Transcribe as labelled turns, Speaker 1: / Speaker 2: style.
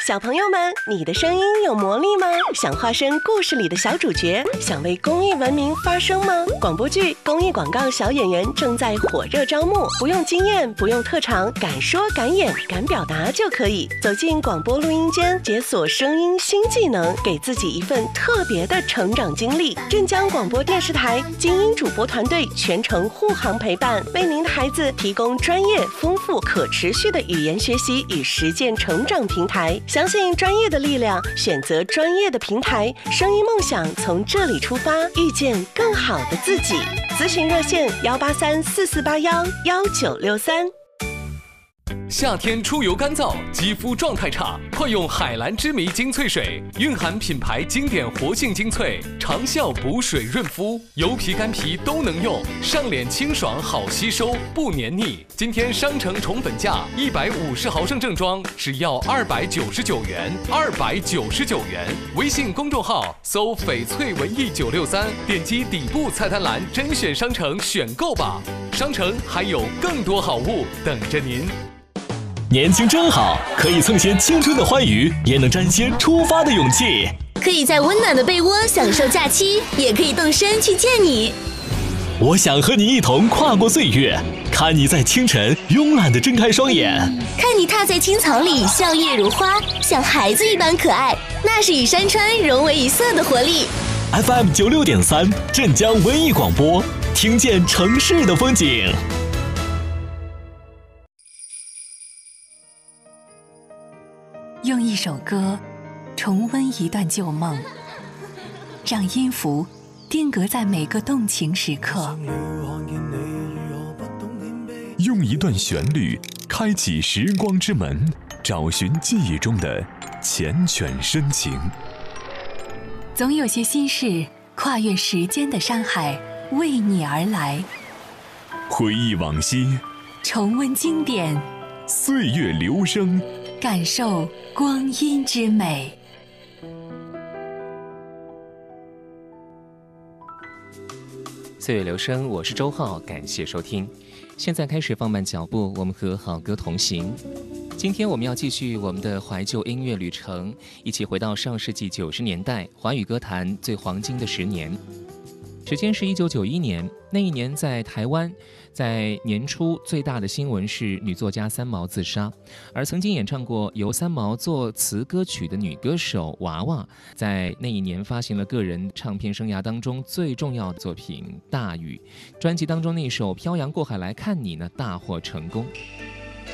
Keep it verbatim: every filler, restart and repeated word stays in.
Speaker 1: 小朋友们，你的声音有魔力吗？想化身故事里的小主角，想为公益文明发声吗？广播剧、公益广告小演员正在火热招募，不用经验，不用特长，敢说敢演敢表达就可以走进广播录音间，解锁声音新技能，给自己一份特别的成长经历。镇江广播电视台精英主播团队全程护航陪伴，为您的孩子提供专业、丰富、可持续的语言学习与实践成长平台。相信专业的力量，选择专业的平台，声音梦想从这里出发，遇见更好的自己。咨询热线幺八三四四八幺幺九六三。
Speaker 2: 夏天出油干燥，肌肤状态差，快用海蓝之谜精粹水，蕴含品牌经典活性精粹，长效补水润肤，油皮干皮都能用，上脸清爽好吸收，不黏腻。今天商城宠粉价一百五十毫升正装只要二百九十九元，二百九十九元。微信公众号搜翡翠文艺九六三，点击底部菜单栏甄选商城选购吧。商城还有更多好物等着您。
Speaker 3: 年轻真好，可以蹭些青春的欢愉，也能沾些出发的勇气。
Speaker 4: 可以在温暖的被窝享受假期，也可以动身去见你。
Speaker 3: 我想和你一同跨过岁月，看你在清晨慵懒地睁开双眼，
Speaker 4: 看你踏在青草里笑靥如花，像孩子一般可爱，那是与山川融为一色的活力。
Speaker 3: F M 九六点三，镇江文艺广播，听见城市的风景。
Speaker 5: 用一首歌重温一段旧梦，让音符定格在每个动情时刻，
Speaker 6: 用一段旋律开启时光之门，找寻记忆中的缱绻深情。
Speaker 5: 总有些心事跨越时间的山海，为你而来。
Speaker 6: 回忆往昔，
Speaker 5: 重温经典，
Speaker 6: 岁月流声，
Speaker 5: 感受光阴之美。
Speaker 7: 岁月流声，我是周浩，感谢收听。现在开始放慢脚步，我们和好歌同行。今天我们要继续我们的怀旧音乐旅程，一起回到上世纪九十年代华语歌坛最黄金的十年。时间是一九九一年，那一年在台湾，在年初最大的新闻是女作家三毛自杀，而曾经演唱过由三毛作词歌曲的女歌手娃娃，在那一年发行了个人唱片生涯当中最重要的作品《大雨》，专辑当中那首《漂洋过海来看你》呢大获成功。